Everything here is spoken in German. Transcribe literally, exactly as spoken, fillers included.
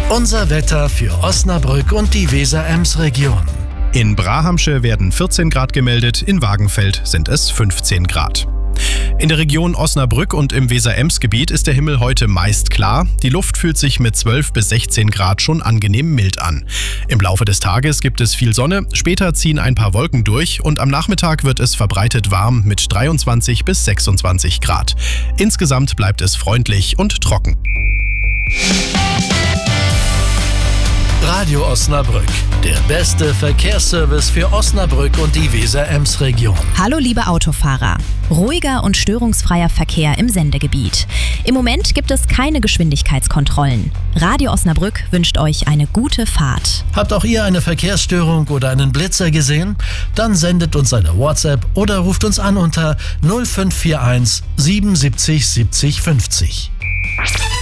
Unser Wetter für Osnabrück und die Weser-Ems-Region. In Brahamsche werden vierzehn Grad gemeldet, in Wagenfeld sind es fünfzehn Grad. In der Region Osnabrück und im Weser-Ems-Gebiet ist der Himmel heute meist klar. Die Luft fühlt sich mit zwölf bis sechzehn Grad schon angenehm mild an. Im Laufe des Tages gibt es viel Sonne, später ziehen ein paar Wolken durch und am Nachmittag wird es verbreitet warm mit dreiundzwanzig bis sechsundzwanzig Grad. Insgesamt bleibt es freundlich und trocken. Radio Osnabrück, der beste Verkehrsservice für Osnabrück und die Weser-Ems-Region. Hallo liebe Autofahrer. Ruhiger und störungsfreier Verkehr im Sendegebiet. Im Moment gibt es keine Geschwindigkeitskontrollen. Radio Osnabrück wünscht euch eine gute Fahrt. Habt auch ihr eine Verkehrsstörung oder einen Blitzer gesehen? Dann sendet uns eine WhatsApp oder ruft uns an unter null fünf vier eins siebenundsiebzig siebzig fünfzig.